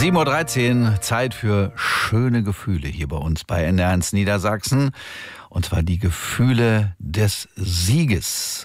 7:13 Uhr, Zeit für schöne Gefühle hier bei uns bei NDR1 Niedersachsen. Und zwar die Gefühle des Sieges.